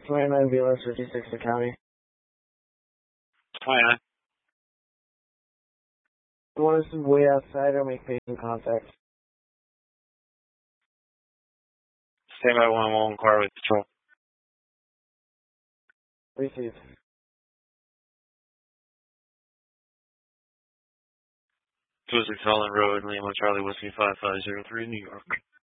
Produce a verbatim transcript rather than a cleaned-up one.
twenty-nine B L S fifty-six to County. twenty-nine. The one is way outside, I'll make patient contact. Stand by one one car with patrol. Received. two oh six Holland Road, Lima, Charlie, Whiskey five five zero three, New York.